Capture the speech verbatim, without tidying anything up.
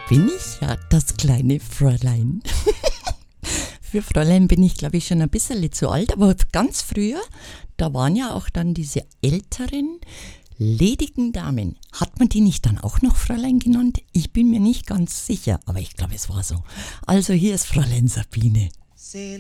bin ich ja das kleine Fräulein. Für Fräulein bin ich, glaube ich, schon ein bisschen zu alt, aber ganz früher, da waren ja auch dann diese älteren, ledigen Damen. Hat man die nicht dann auch noch Fräulein genannt? Ich bin mir nicht ganz sicher, aber ich glaube, es war so. Also hier ist Fräulein Sabine.